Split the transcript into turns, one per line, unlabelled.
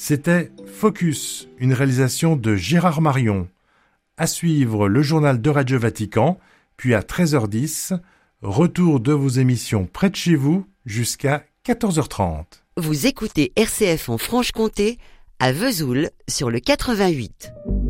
C'était Focus, une réalisation de Gérard Marion. À suivre le journal de Radio Vatican, puis à 13h10, retour de vos émissions près de chez vous jusqu'à 14h30.
Vous écoutez RCF en Franche-Comté, à Vesoul, sur le 88.